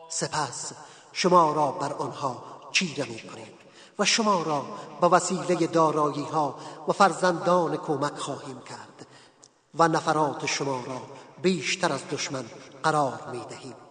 سپس شما را بر آنها چیره می‌کنیم و شما را به وسیله دارایی‌ها و فرزندان کمک خواهیم کرد و نفرات شما را بیشتر از دشمن قرار می‌دهیم.